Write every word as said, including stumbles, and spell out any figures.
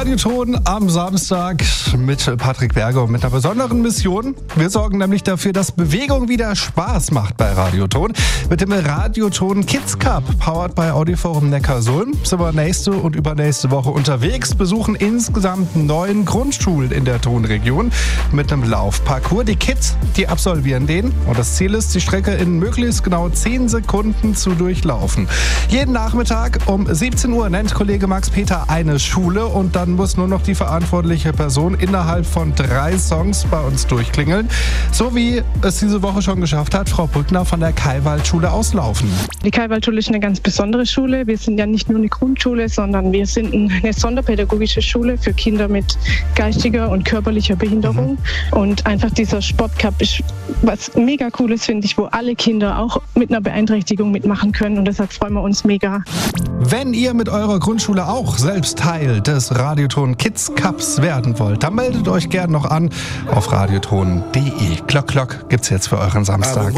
Radioton am Samstag mit Patrick Berger und mit einer besonderen Mission. Wir sorgen nämlich dafür, dass Bewegung wieder Spaß macht bei Radioton. Mit dem Radioton Kids Cup, powered by Audioforum Neckarsulm, sind wir nächste und übernächste Woche unterwegs, besuchen insgesamt neun Grundschulen in der Tonregion mit einem Laufparcours. Die Kids, die absolvieren den und das Ziel ist, die Strecke in möglichst genau zehn Sekunden zu durchlaufen. Jeden Nachmittag um siebzehn Uhr nennt Kollege Max Peter eine Schule und dann muss nur noch die verantwortliche Person innerhalb von drei Songs bei uns durchklingeln. So wie es diese Woche schon geschafft hat, Frau Brückner von der Kaiwaldschule Auslaufen. Die Kaiwaldschule ist eine ganz besondere Schule. Wir sind ja nicht nur eine Grundschule, sondern wir sind eine sonderpädagogische Schule für Kinder mit geistiger und körperlicher Behinderung. Mhm. Und einfach dieser Sportcup ist was mega Cooles, finde ich, wo alle Kinder auch mit einer Beeinträchtigung mitmachen können. Und deshalb freuen wir uns mega. Wenn ihr mit eurer Grundschule auch selbst Teil des Radioton Kids Cups werden wollt, dann meldet euch gern noch an auf radioton punkt de. Klock, klock gibt's jetzt für euren Samstag.